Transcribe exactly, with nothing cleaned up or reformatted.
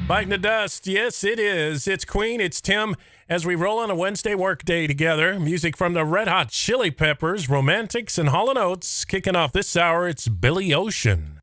Biting the dust. Yes, it is. It's Queen. It's Tim. As we roll on a Wednesday work day together, music from the Red Hot Chili Peppers, Romantics, and Hall and Oates. Kicking off this hour, it's Billy Ocean.